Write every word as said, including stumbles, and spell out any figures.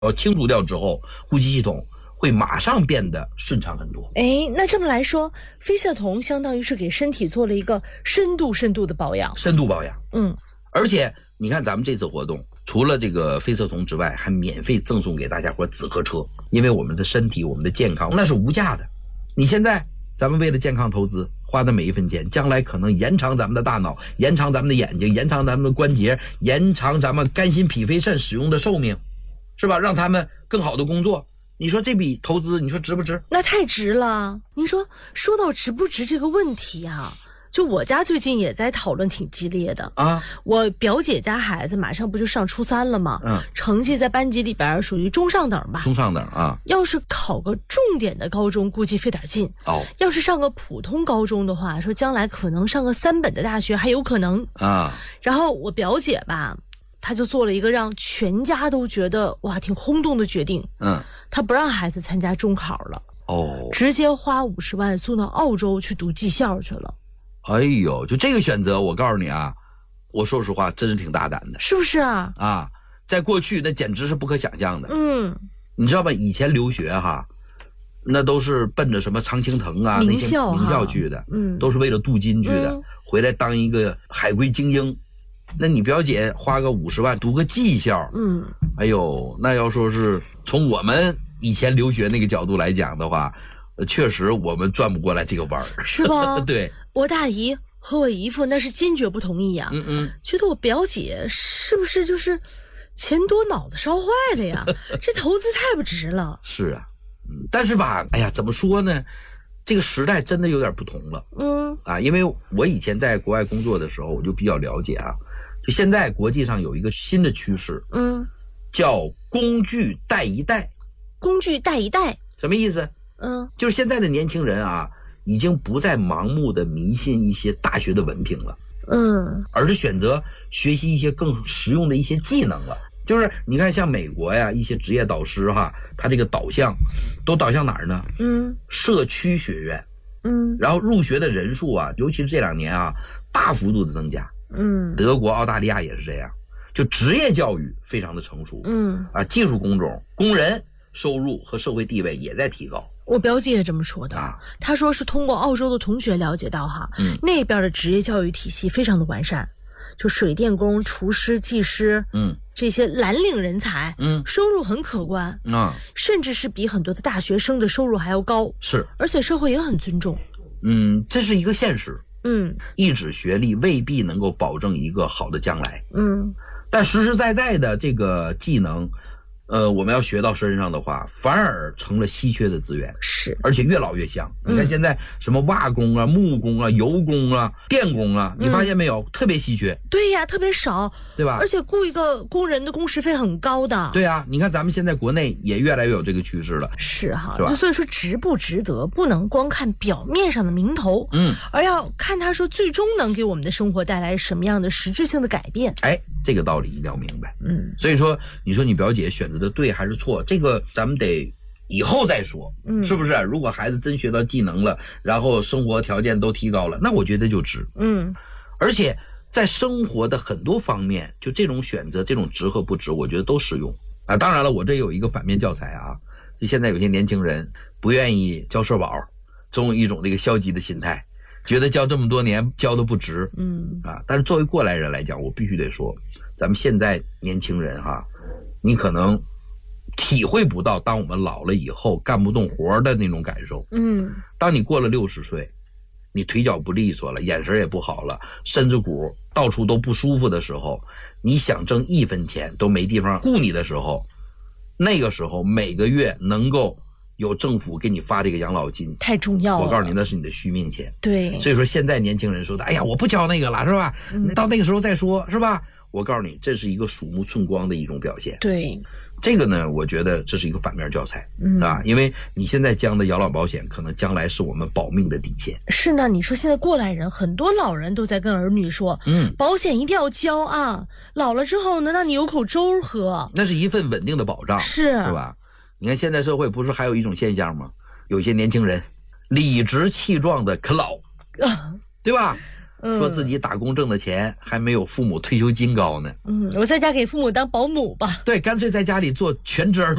清除掉之后，呼吸系统会马上变得顺畅很多。 哎，那这么来说，飞色瞳相当于是给身体做了一个深度深度的保养。 深度保养。 嗯， 而且你看咱们这次活动，除了这个飞色瞳之外，还免费赠送给大家伙紫河车，因为我们的身体我们的健康那是无价的。你现在咱们为了健康投资花的每一分钱，将来可能延长咱们的大脑，延长咱们的眼睛，延长咱们的关节，延长咱们肝心脾肺肾使用的寿命，是吧？让他们更好的工作。你说这笔投资，你说值不值？ 那太值了。您说说到值不值这个问题啊，就我家最近也在讨论挺激烈的啊。 我表姐家孩子马上不就上初三了吗？ 嗯， 成绩在班级里边属于中上等吧。 中上等啊。 要是考个重点的高中，估计费点劲。 哦。 要是上个普通高中的话，说将来可能上个三本的大学还有可能啊。 然后我表姐吧，她就做了一个让全家都觉得哇挺轰动的决定。 嗯。 她不让孩子参加中考了。 哦。 直接花五十万送到澳洲去读技校去了。 哎呦，就这个选择，我告诉你啊，我说实话，真是挺大胆的， 是不是啊？ 啊，在过去那简直是不可想象的。 嗯， 你知道吧？以前留学哈，那都是奔着什么常青藤啊名校那些名校去的， 嗯， 都是为了镀金去的， 嗯、 回来当一个海归精英。那你表姐花个五十万读个技校， 嗯， 哎呦，那要说是从我们以前留学那个角度来讲的话，确实我们转不过来这个弯儿， 是吧？ 对， 我大姨和我姨夫那是坚决不同意呀、啊， 嗯嗯， 觉得我表姐是不是就是钱多脑子烧坏了呀？这投资太不值了。 是啊，嗯，但是吧，哎呀，怎么说呢？这个时代真的有点不同了， 嗯啊，因为我以前在国外工作的时候，我就比较了解啊。就现在国际上有一个新的趋势， 嗯， 叫工具带一代。 工具带一代什么意思？ 嗯， 就是现在的年轻人啊，已经不再盲目的迷信一些大学的文凭了， 嗯， 而是选择学习一些更实用的一些技能了。就是你看，像美国呀，一些职业导师哈，他这个导向都导向哪儿呢？ 嗯， 社区学院， 嗯， 然后入学的人数啊，尤其是这两年啊，大幅度的增加。 嗯， 德国、澳大利亚也是这样，就职业教育非常的成熟。 嗯啊，技术工种、工人收入和社会地位也在提高。 我表姐也这么说的啊，她说是通过澳洲的同学了解到哈， 嗯， 那边的职业教育体系非常的完善，就水电工、厨师、技师， 嗯， 这些蓝领人才， 嗯， 收入很可观， 啊， 甚至是比很多的大学生的收入还要高， 是， 而且社会也很尊重。 嗯，这是一个现实。 嗯， 一纸学历未必能够保证一个好的将来。 嗯， 但实实在在的这个技能，呃，我们要学到身上的话，反而成了稀缺的资源， 是， 而且越老越香。嗯、你看现在什么瓦工啊、木工啊、油工啊、电工啊，你发现没有，嗯、特别稀缺。 对呀，特别少， 对吧？ 而且雇一个工人的工时费很高的。 对啊，你看咱们现在国内也越来越有这个趋势了。 是哈， 是吧？ 所以说值不值得，不能光看表面上的名头， 嗯， 而要看他说最终能给我们的生活带来什么样的实质性的改变。 哎，这个道理一定要明白。 嗯， 所以说，你说你表姐选择的对还是错？这个咱们得以后再说， 嗯， 是不是？如果孩子真学到技能了，然后生活条件都提高了，那我觉得就值。 嗯， 而且在生活的很多方面，就这种选择，这种值和不值，我觉得都适用啊。当然了，我这有一个反面教材啊，就现在有些年轻人不愿意交社保，总有一种这个消极的心态，觉得交这么多年交的不值， 嗯啊。但是作为过来人来讲，我必须得说，咱们现在年轻人哈，你可能体会不到当我们老了以后干不动活的那种感受。 嗯， 当你过了六十岁，你腿脚不利索了，眼神也不好了，身子骨到处都不舒服的时候，你想挣一分钱都没地方雇你的时候，那个时候每个月能够有政府给你发这个养老金， 太重要了。 我告诉你，那是你的续命钱。 对， 所以说现在年轻人说的，哎呀，我不交那个了，是吧？ 嗯、 到那个时候再说，是吧？我告诉你，这是一个鼠目寸光的一种表现。 对， 这个呢，我觉得这是一个反面教材， 嗯啊，因为你现在交的养老保险，可能将来是我们保命的底线。 是呢，你说现在过来人，很多老人都在跟儿女说， 嗯， 保险一定要交啊，老了之后能让你有口粥喝， 那是一份稳定的保障， 是， 是吧？你看现在社会不是还有一种现象吗？有些年轻人理直气壮的啃老，对吧？ 嗯说自己打工挣的钱还没有父母退休金高呢。 嗯，我在家给父母当保姆吧。 对，干脆在家里做全职儿